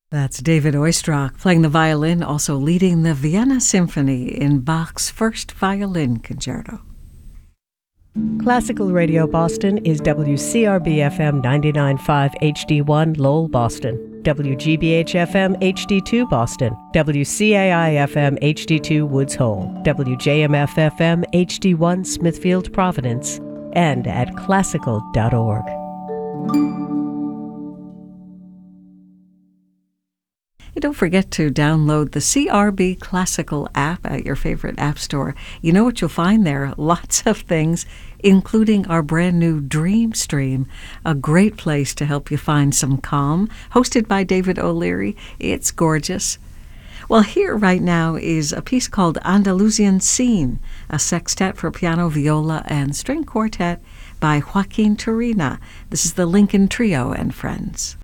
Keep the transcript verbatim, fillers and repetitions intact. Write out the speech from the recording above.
That's David Oistrakh playing the violin, also leading the Vienna Symphony in Bach's First Violin Concerto. Classical Radio Boston is W C R B F M ninety-nine point five H D one Lowell, Boston, W G B H F M H D two Boston, W C A I F M H D two Woods Hole, W J M F F M H D one Smithfield, Providence, and at classical dot org. Don't forget to download the C R B Classical app at your favorite app store. You know what you'll find there? Lots of things, including our brand new Dream Stream, a great place to help you find some calm, hosted by David O'Leary. It's gorgeous. Well, here right now is a piece called Andalusian Scene, a sextet for piano, viola, and string quartet by Joaquin Turina. This is the Lincoln Trio and Friends.